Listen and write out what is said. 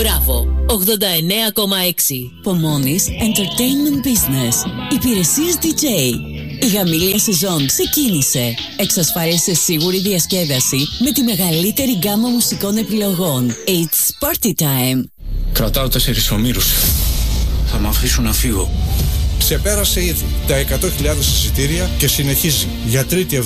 Μπράβο, 89,6. Pomonis Entertainment Business. Υπηρεσίες DJ. Η χαμηλή σεζόν ξεκίνησε. Εξασφάλισε σίγουρη διασκέδαση με τη μεγαλύτερη γκάμα μουσικών επιλογών. It's party time. Κρατάω 4 ομήρους. Θα μ' αφήσουν να φύγω. Ξεπέρασε ήδη τα 100.000 εισιτήρια και συνεχίζει για τρίτη